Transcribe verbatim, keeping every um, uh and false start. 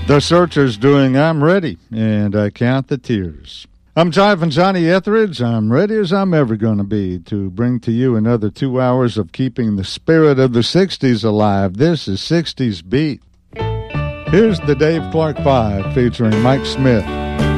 The Searchers doing I'm Ready, and I Count the Tears. I'm Jive Johnny Etheridge. I'm ready as I'm ever going to be to bring to you another two hours of keeping the spirit of the sixties alive. This is sixties Beat. Here's the Dave Clark Five featuring Mike Smith.